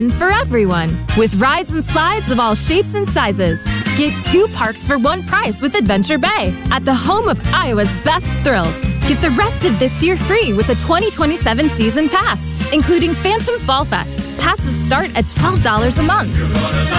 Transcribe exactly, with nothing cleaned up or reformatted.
For everyone, with rides and slides of all shapes and sizes. Get two parks for one price with Adventure Bay at the home of Iowa's best thrills. Get the rest of this year free with a twenty twenty-seven season pass, including Phantom Fall Fest. Passes start at twelve dollars a month.